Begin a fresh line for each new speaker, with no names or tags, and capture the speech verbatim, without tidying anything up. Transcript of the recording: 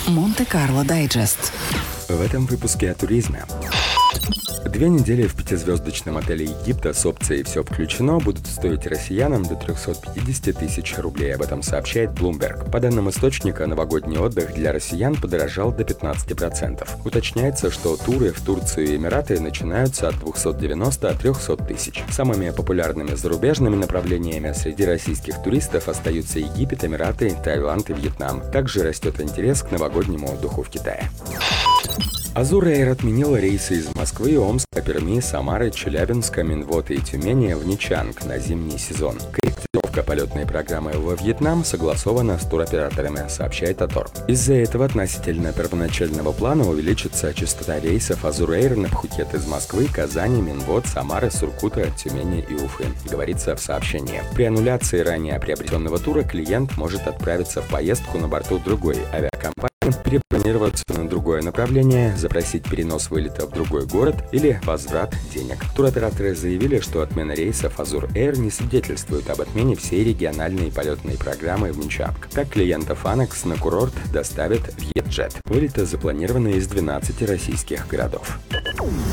Монте-Карло Дайджест.
В этом выпуске о туризме. Две недели в пятизвездочном отеле Египта с опцией «Все включено» будут стоить россиянам до триста пятьдесят тысяч рублей. Об этом сообщает Bloomberg. По данным источника, новогодний отдых для россиян подорожал до пятнадцати процентов. Уточняется, что туры в Турцию и Эмираты начинаются от двухсот девяноста до трехсот тысяч. Самыми популярными зарубежными направлениями среди российских туристов остаются Египет, Эмираты, Таиланд и Вьетнам. Также растет интерес к новогоднему отдыху в Китае. Азур Эйр отменила рейсы из Москвы, Омска, Перми, Самары, Челябинска, Минвота и Тюмени в Ничанг на зимний сезон. Корректировка полетной программы во Вьетнам согласована с туроператорами, сообщает Атор. Из-за этого относительно первоначального плана увеличится частота рейсов Азур Эйр на Пхукет из Москвы, Казани, Минвот, Самары, Сургута, Тюмени и Уфы, говорится в сообщении. При аннуляции ранее приобретенного тура клиент может отправиться в поездку на борту другой авиакомпании, перепланироваться на другое направление, запросить перенос вылета в другой город или возврат денег. Туроператоры заявили, что отмена рейсов Азур Эйр не свидетельствует об отмене всей региональной полетной программы в Ничанг. Так клиентов Анекс на курорт доставят Вьетджет. Вылеты запланированы из двенадцати российских городов.